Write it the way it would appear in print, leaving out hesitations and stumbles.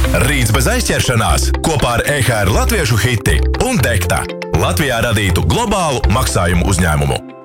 Rīts bez aizķeršanās kopā ar EHR Latviešu hiti un Dekta. Latvijā radītu globālu maksājumu uzņēmumu.